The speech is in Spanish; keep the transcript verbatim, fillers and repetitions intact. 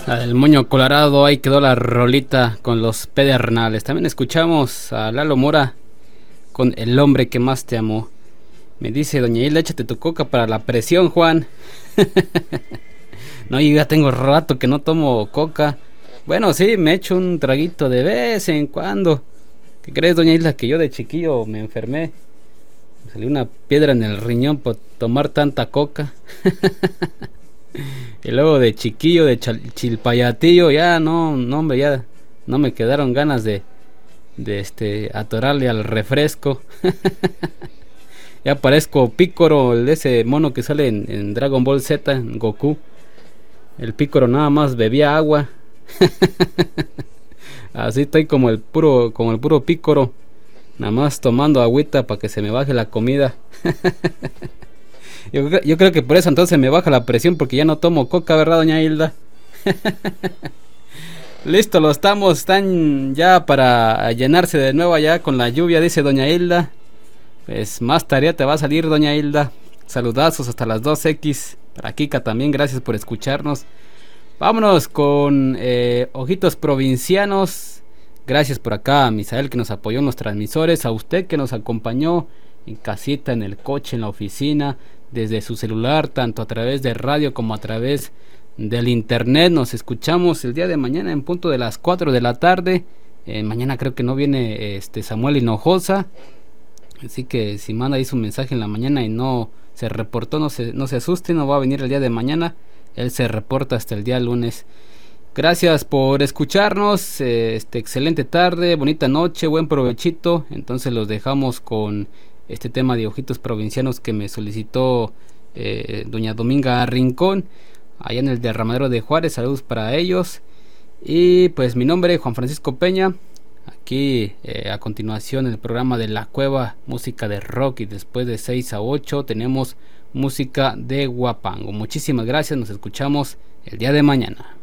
El moño colorado, ahí quedó la rolita con los pedernales. También escuchamos a Lalo Mora con El hombre que más te amó. Me dice doña Hilda, échate tu coca para la presión, Juan. No, yo ya tengo rato que no tomo coca. Bueno, sí, me echo un traguito de vez en cuando. ¿Qué crees, doña Hilda? Que yo de chiquillo me enfermé. Me salió una piedra en el riñón por tomar tanta coca. Y luego de chiquillo, de chilpayatillo, ya no, no, hombre, ya no me quedaron ganas de, de este, atorarle al refresco. Ya parezco Pícoro, el de ese mono que sale en, en Dragon Ball Z, en Goku. El Pícoro nada más bebía agua. Así estoy como el puro, como el puro Pícoro, nada más tomando agüita para que se me baje la comida. Yo, yo creo que por eso entonces me baja la presión, porque ya no tomo coca, ¿verdad, doña Hilda? Listo, lo estamos, están ya para llenarse de nuevo allá con la lluvia, dice doña Hilda. Pues más tarea te va a salir, doña Hilda. Saludazos hasta las dos equis. Para Kika también, gracias por escucharnos. Vámonos con eh, Ojitos Provincianos. Gracias por acá a Misael que nos apoyó en los transmisores, a usted que nos acompañó en casita, en el coche, en la oficina, desde su celular, tanto a través de radio como a través del internet. Nos escuchamos el día de mañana en punto de las cuatro de la tarde. Eh, mañana creo que no viene este Samuel Hinojosa, así que si manda ahí su mensaje en la mañana y no se reportó, no se, no se asuste, no va a venir el día de mañana. Él se reporta hasta el día lunes. Gracias por escucharnos, eh, este excelente tarde, bonita noche, buen provechito. Entonces los dejamos con este tema de Ojitos Provincianos que me solicitó eh, doña Dominga Rincón, allá en el derramadero de Juárez. Saludos para ellos. Y pues mi nombre es Juan Francisco Peña. Aquí eh, a continuación el programa de La Cueva, música de rock, y después de seis a ocho tenemos música de guapango. Muchísimas gracias, nos escuchamos el día de mañana.